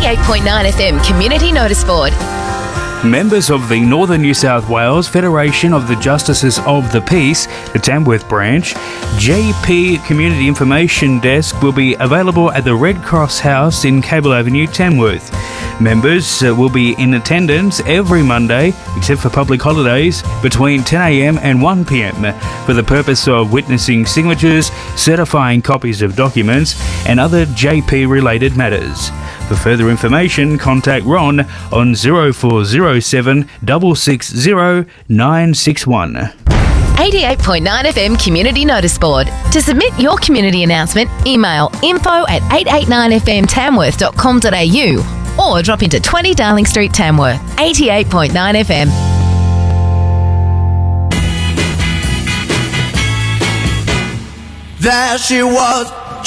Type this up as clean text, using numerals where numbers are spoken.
88.9 FM Community Notice Board. Members of the Northern New South Wales Federation of the Justices of the Peace, the Tamworth branch, JP Community Information Desk will be available at the Red Cross House in Cable Avenue, Tamworth. Members will be in attendance every Monday, except for public holidays, between 10 a.m. and 1 p.m. for the purpose of witnessing signatures, certifying copies of documents, and other JP-related matters. For further information, contact Ron on 0407 660 961. 88.9 FM Community Notice Board. To submit your community announcement, email info@889fmtamworth.com.au or drop into 20 Darling Street, Tamworth. 88.9 FM. There she was,